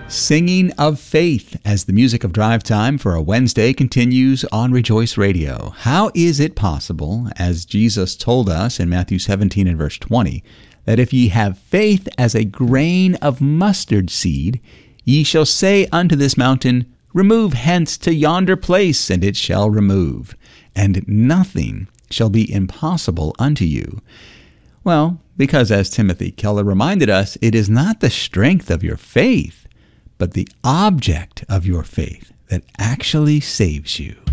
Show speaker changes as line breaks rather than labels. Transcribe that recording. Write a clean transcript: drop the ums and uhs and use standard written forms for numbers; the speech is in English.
Singing of Faith as the music of Drive Time for a Wednesday continues on Rejoice Radio. How is it possible, as Jesus told us in Matthew 17 and verse 20, that if ye have faith as a grain of mustard seed, ye shall say unto this mountain, Remove hence to yonder place, and it shall remove, and nothing shall be impossible unto you? Well, because as Timothy Keller reminded us, it is not the strength of your faith, but the object of your faith that actually saves you.